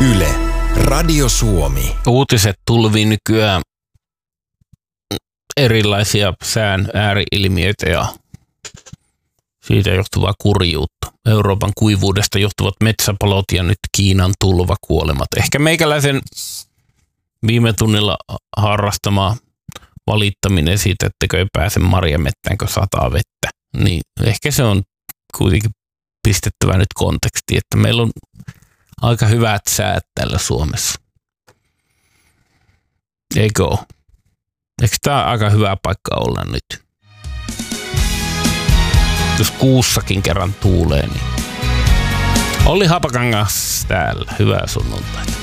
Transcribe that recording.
Yle, Radio Suomi. Uutiset tulvii nykyään erilaisia sään ääriilmiöitä ja siitä johtuvaa kurjuutta. Euroopan kuivuudesta johtuvat metsäpalot ja nyt Kiinan tulvakuolemat. Ehkä meikäläisen viime tunnilla harrastama valittaminen siitä, ettekö ei pääse marjamettään, kun sataa vettä. Niin ehkä se on kuitenkin pistettävä nyt kontekstiin, että meillä on aika hyvät säät täällä Suomessa. Eikö ole? Eikö tämä aika hyvä paikka olla nyt? Jos kuussakin kerran tuulee, niin Olli Hapakangas täällä. Hyvää sunnuntaita.